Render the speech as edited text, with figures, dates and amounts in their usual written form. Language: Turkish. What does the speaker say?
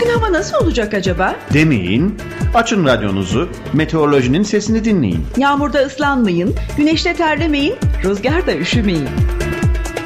Yarın hava nasıl olacak acaba? Demeyin, açın radyonuzu, meteorolojinin sesini dinleyin. Yağmurda ıslanmayın, güneşte terlemeyin, rüzgarda üşümeyin.